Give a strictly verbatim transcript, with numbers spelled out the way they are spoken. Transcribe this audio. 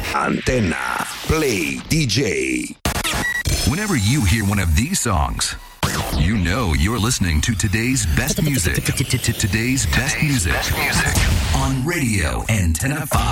Antena Play D J. Whenever you hear one of these songs, you know you're listening to today's best music. Today's best music on Radio Antenna five.